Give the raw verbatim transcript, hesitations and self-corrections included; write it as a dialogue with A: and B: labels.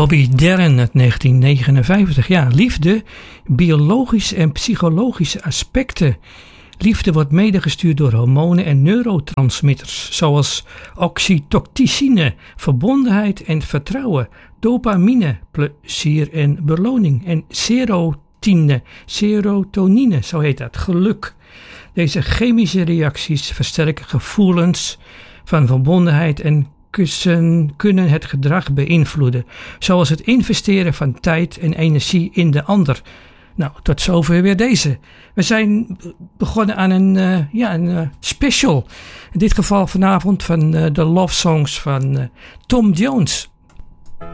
A: Bobby Darin uit negentien negenenvijftig. Ja, liefde, biologische en psychologische aspecten. Liefde wordt medegestuurd door hormonen en neurotransmitters, zoals oxytocine, verbondenheid en vertrouwen, dopamine, plezier en beloning, en serotine, serotonine, zo heet dat, geluk. Deze chemische reacties versterken gevoelens van verbondenheid en kussen, kunnen het gedrag beïnvloeden, zoals het investeren van tijd en energie in de ander. Nou, tot zover weer deze. We zijn begonnen aan een, uh, ja, een uh, special. In dit geval vanavond van uh, de love songs van uh, Tom Jones.